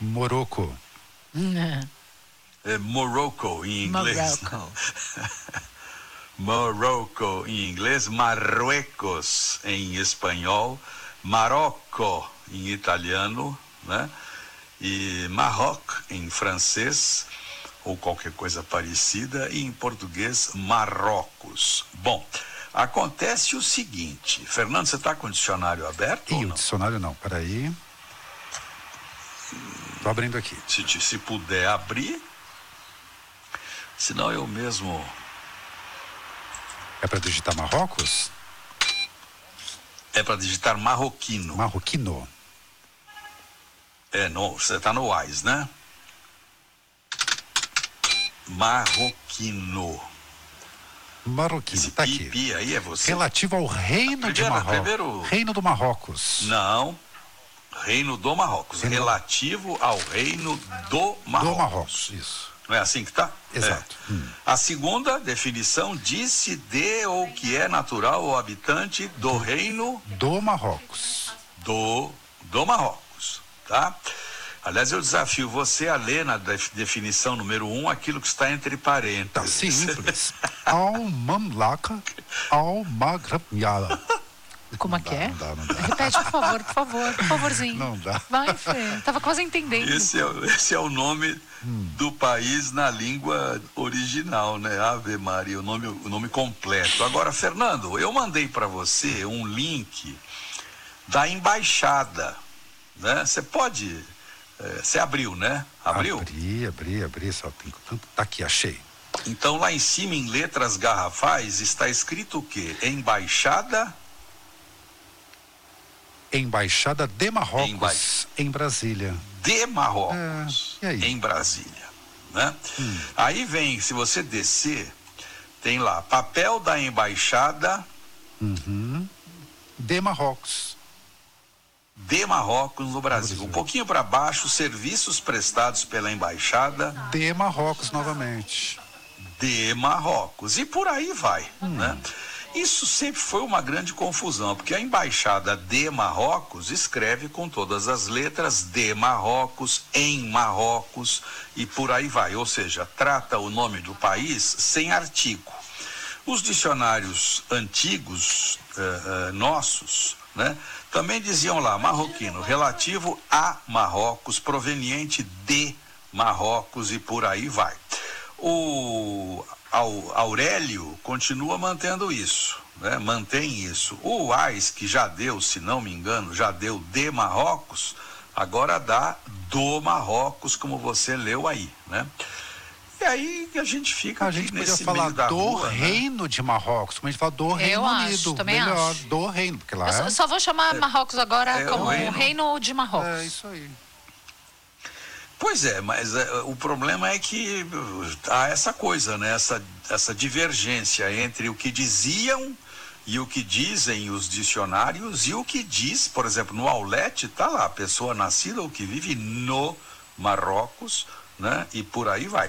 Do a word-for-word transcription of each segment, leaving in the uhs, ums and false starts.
Morocco. É Morocco em inglês. Morocco. Morocco em inglês, Marruecos em espanhol, Marocco em italiano, né? E Maroc em francês, ou qualquer coisa parecida, e em português, Marrocos. Bom, acontece o seguinte, Fernando, você está com o dicionário aberto? Ih, o dicionário não, peraí. Estou abrindo aqui. Se, te, se puder abrir, senão eu mesmo... É para digitar Marrocos? É para digitar marroquino. Marroquino. É, no, você está no WAIS, né? Marroquino. Marroquino, Esse tá pi, aqui. pi aí é você? Relativo ao reino primeiro, de Marrocos. Primeiro... Reino do Marrocos. Não, reino do Marrocos. Reino... Relativo ao reino do Marrocos. Do Marrocos, isso. Não é assim que tá? Exato. É. Hum. A segunda definição disse de ou que é natural ou habitante do, do reino... Do Marrocos. Do, do Marrocos, tá? Aliás, eu desafio você a ler na definição número um aquilo que está entre parênteses. Tá simples. Al-Mamlaka al-Maghreb Yala. Como é que é? Não dá, não dá. Repete, por favor, por favor, por favorzinho. Não dá. Vai, Fê. Tava quase entendendo. Esse é, esse é o nome hum. do país na língua original, né? Ave Maria, o nome, o nome completo. Agora, Fernando, eu mandei para você um link da embaixada, né? Você pode... É, você abriu, né? Abriu? Abri, abri, abri. Só tem... Tá aqui, achei. Então, lá em cima, em letras garrafais, está escrito o quê? Embaixada... Embaixada de Marrocos, Emba... em Brasília. De Marrocos, é, em Brasília, né? Hum. Aí vem, se você descer, tem lá, papel da embaixada... Uhum. De Marrocos. De Marrocos no Brasil. Brasil. Um pouquinho para baixo, serviços prestados pela embaixada... De Marrocos novamente. De Marrocos. E por aí vai, hum. né? Isso sempre foi uma grande confusão, porque a embaixada de Marrocos escreve com todas as letras de Marrocos, em Marrocos e por aí vai. Ou seja, trata o nome do país sem artigo. Os dicionários antigos, uh, uh, nossos, né, também diziam lá, marroquino, relativo a Marrocos, proveniente de Marrocos e por aí vai. O Aurélio continua mantendo isso, né? Mantém isso. O WAIS, que já deu, se não me engano, já deu de Marrocos, agora dá do Marrocos, como você leu aí, né? E aí a gente fica a aqui gente nesse podia falar meio da do rua, reino, né? De Marrocos, como a gente fala do Reino eu Unido. Acho, também melhor, acho. do reino, porque lá eu é... só, só vou chamar é, Marrocos agora é como o reino. reino de Marrocos. É isso aí. Pois é, mas é, o problema é que há essa coisa, né? Essa, essa divergência entre o que diziam e o que dizem os dicionários e o que diz, por exemplo, no Aulete está lá, pessoa nascida ou que vive no Marrocos, né? E por aí vai.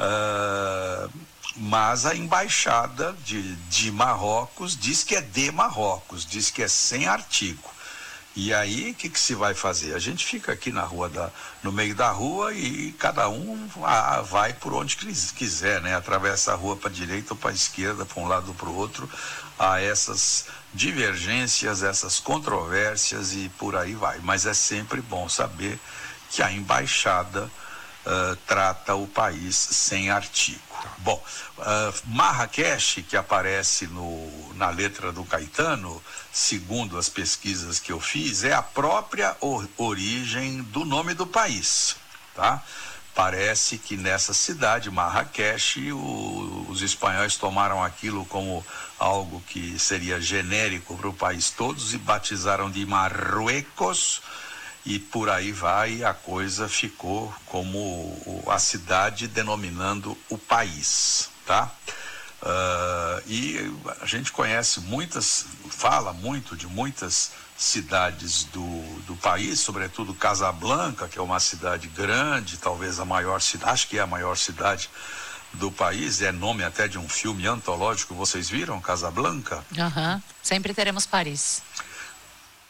Uh, mas a embaixada de, de Marrocos diz que é de Marrocos, diz que é sem artigo. E aí, o que, que se vai fazer? A gente fica aqui na rua, da, no meio da rua e cada um ah, vai por onde quiser, né? Atravessa a rua para a direita ou para a esquerda, para um lado ou para o outro. Há essas divergências, essas controvérsias e por aí vai. Mas é sempre bom saber que a embaixada uh, trata o país sem artigo. Bom, uh, Marrakech, que aparece no, na letra do Caetano, segundo as pesquisas que eu fiz, é a própria or, origem do nome do país, tá? Parece que nessa cidade, Marrakech, o, os espanhóis tomaram aquilo como algo que seria genérico para o país todos e batizaram de Marruecos. E por aí vai, a coisa ficou como a cidade denominando o país, tá? Uh, e a gente conhece muitas, fala muito de muitas cidades do, do país, sobretudo Casablanca, que é uma cidade grande, talvez a maior cidade, acho que é a maior cidade do país, é nome até de um filme antológico, vocês viram Casablanca? Aham, uhum. Sempre teremos Paris.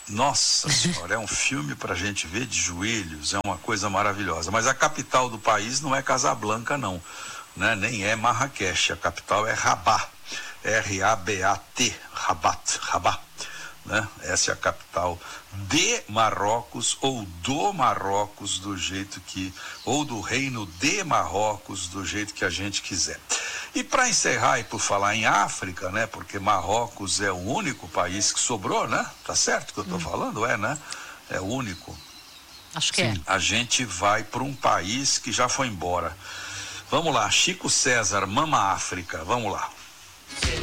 Nossa senhora, é um filme pra gente ver de joelhos, é uma coisa maravilhosa. Mas a capital do país não é Casablanca, não, né? Nem é Marrakech, a capital é Rabat, R A B A T, Rabat, Rabat, né? Essa é a capital de Marrocos, ou do Marrocos, do jeito que, ou do reino de Marrocos, do jeito que a gente quiser. E para encerrar e por falar em África, né? Porque Marrocos é o único país que sobrou, né? Tá certo o que eu tô hum. falando? É, né? É o único. Acho que Sim. é. A gente vai para um país que já foi embora. Vamos lá, Chico César, Mama África, vamos lá.